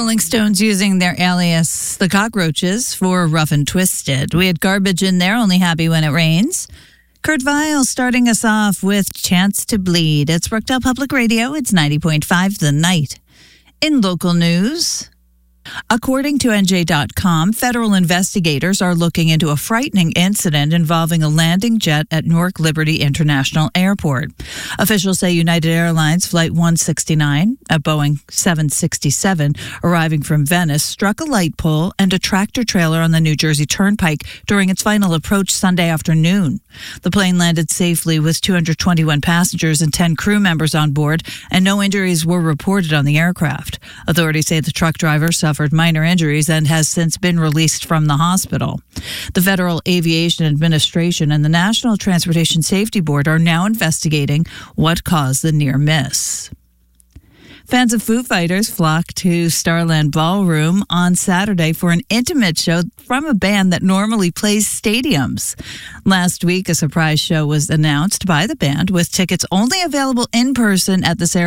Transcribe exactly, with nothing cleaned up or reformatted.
Rolling Stones using their alias, the Cockroaches, for Rough and Twisted. We had Garbage in there, Only Happy When It Rains. Kurt Vile starting us off with Chance to Bleed. It's Brookdale Public Radio. It's ninety point five The Night. In local news, according to N J dot com, federal investigators are looking into a frightening incident involving a landing jet at Newark Liberty International Airport. Officials say United Airlines Flight one sixty-nine, a Boeing seven sixty-seven, arriving from Venice, struck a light pole and a tractor trailer on the New Jersey Turnpike during its final approach Sunday afternoon. The plane landed safely with two hundred twenty-one passengers and ten crew members on board, and no injuries were reported on the aircraft. Authorities say the truck driver suffered minor injuries and has since been released from the hospital. The Federal Aviation Administration and the National Transportation Safety Board are now investigating what caused the near miss. Fans of Foo Fighters flocked to Starland Ballroom on Saturday for an intimate show from a band that normally plays stadiums. Last week, a surprise show was announced by the band with tickets only available in person at the ceremony.